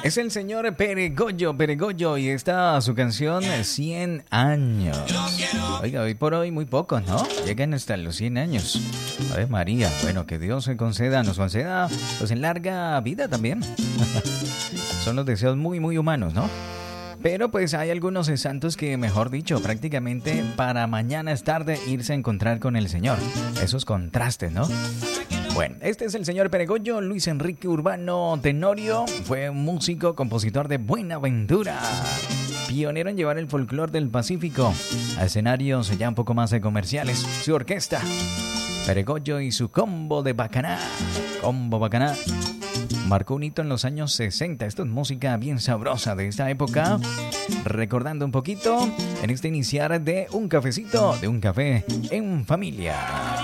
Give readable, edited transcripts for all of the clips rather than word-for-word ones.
Es el señor Peregoyo, y está su canción 100 años. Oiga, hoy por hoy muy pocos, ¿no? Llegan hasta los 100 años. Ave María, bueno, que Dios nos conceda, pues en larga vida también. Son los deseos muy, muy humanos, ¿no? Pero pues hay algunos santos que, mejor dicho, prácticamente para mañana es tarde irse a encontrar con el Señor. Esos contrastes, ¿no? Bueno, este es el señor Peregoyo, Luis Enrique Urbano Tenorio. Fue un músico, compositor de Buenaventura. Pionero en llevar el folclore del Pacífico a escenarios ya un poco más comerciales. Su orquesta, Peregoyo y su combo de Bacaná. Combo Bacaná. Marcó un hito en los años 60. Esto es música bien sabrosa de esta época. Recordando un poquito en este iniciar de un cafecito, de un café en familia.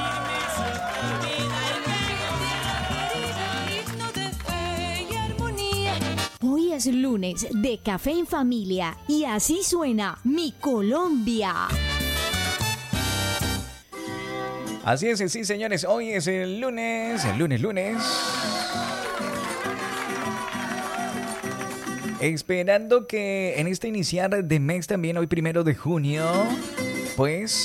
Hoy es lunes de Café en Familia y así suena Mi Colombia. Así es, sí, señores. Hoy es el lunes. Esperando que en este iniciar de mes también, hoy 1 de junio, pues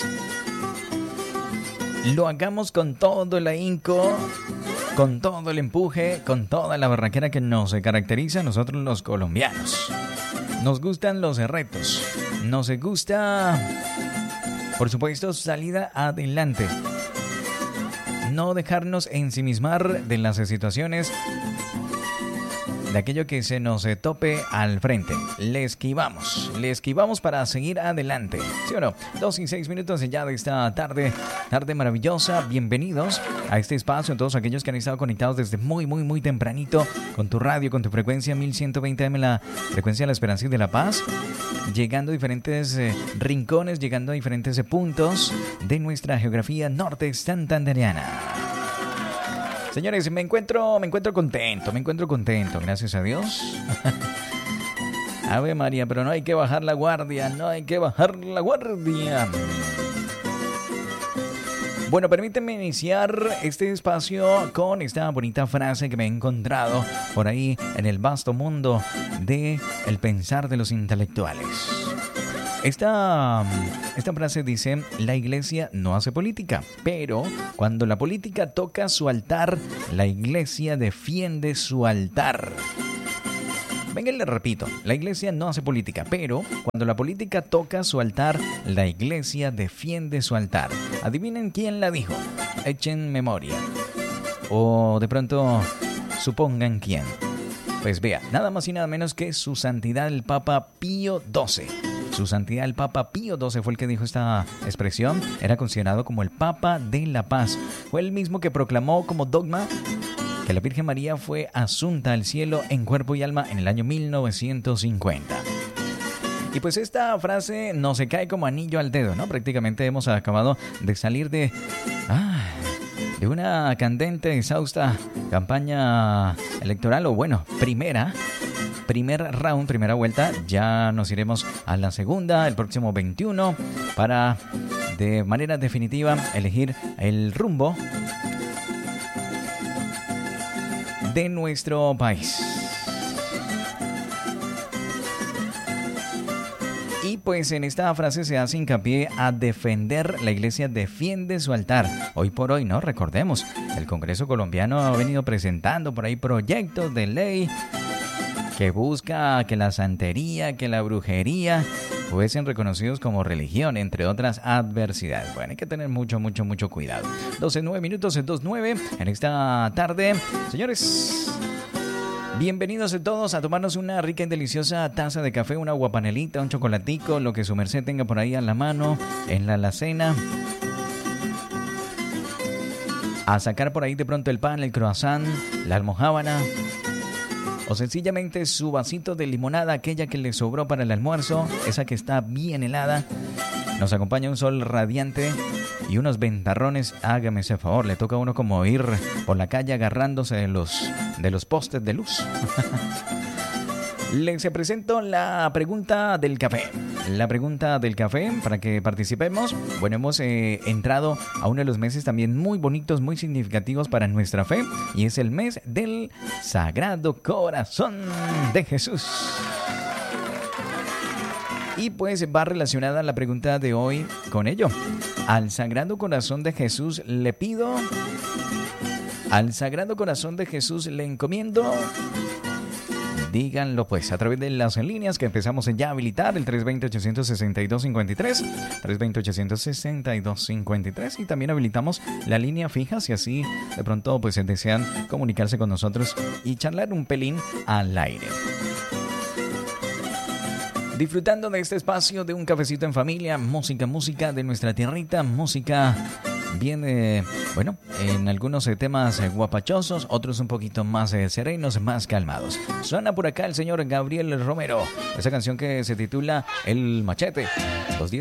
lo hagamos con todo el ahínco, con todo el empuje, con toda la barraquera que nos caracteriza a nosotros los colombianos. Nos gustan los retos, nos gusta, por supuesto, salida adelante. No dejarnos ensimismar de las situaciones, de aquello que se nos tope al frente. Le esquivamos para seguir adelante. ¿Sí o no? 2:06 ya de esta tarde maravillosa. Bienvenidos a este espacio, a todos aquellos que han estado conectados desde muy tempranito con tu radio, con tu frecuencia 1120 AM, la frecuencia de la esperanza y de la paz. Llegando a diferentes rincones, llegando a diferentes puntos de nuestra geografía norte santandereana. Señores, me encuentro contento, gracias a Dios. Ave María, pero no hay que bajar la guardia. Bueno, permíteme iniciar este espacio con esta bonita frase que me he encontrado por ahí en el vasto mundo de el pensar de los intelectuales. Esta frase dice: la iglesia no hace política, pero cuando la política toca su altar, la iglesia defiende su altar. Venga, le repito, la iglesia no hace política, pero cuando la política toca su altar, la iglesia defiende su altar. Adivinen quién la dijo, echen memoria, o de pronto supongan quién. Pues vea, nada más y nada menos que su santidad el Papa Pío XII. Su santidad el Papa Pío XII fue el que dijo esta expresión. Era considerado como el Papa de la Paz. Fue el mismo que proclamó como dogma que la Virgen María fue asunta al cielo en cuerpo y alma en el año 1950. Y pues esta frase no se cae como anillo al dedo, ¿no? Prácticamente hemos acabado de salir de una candente, exhausta campaña electoral, o bueno, primer round, primera vuelta. Ya nos iremos a la segunda, el próximo 21, para de manera definitiva elegir el rumbo de nuestro país. Y pues en esta frase se hace hincapié a defender, la iglesia defiende su altar. Hoy por hoy, ¿no? Recordemos, el Congreso colombiano ha venido presentando por ahí proyectos de ley que busca que la santería, que la brujería fuesen reconocidos como religión, entre otras adversidades. Bueno, hay que tener mucho cuidado. 2:09, en esta tarde. Señores, bienvenidos a todos a tomarnos una rica y deliciosa taza de café, una guapanelita, un chocolatico, lo que su merced tenga por ahí a la mano, en la alacena. A sacar por ahí de pronto el pan, el croissant, la almojábana, o sencillamente su vasito de limonada, aquella que le sobró para el almuerzo, esa que está bien helada. Nos acompaña un sol radiante y unos ventarrones. Hágame ese favor, le toca a uno como ir por la calle agarrándose de los postes de luz. Les presento la pregunta del café. la pregunta del café para que participemos. Bueno, hemos entrado a uno de los meses también muy bonitos, muy significativos para nuestra fe, y es el mes del Sagrado Corazón de Jesús. Y pues va relacionada la pregunta de hoy con ello. Al Sagrado Corazón de Jesús le pido, al Sagrado Corazón de Jesús le encomiendo. Díganlo pues a través de las líneas que empezamos ya a habilitar, el 320-862-53, 320-862-53, y también habilitamos la línea fija si así de pronto pues desean comunicarse con nosotros y charlar un pelín al aire. Disfrutando de este espacio de un cafecito en familia, música de nuestra tierrita, música bien, bueno, en algunos temas guapachosos, otros un poquito más serenos, más calmados. Suena por acá el señor Gabriel Romero, esa canción que se titula El Machete.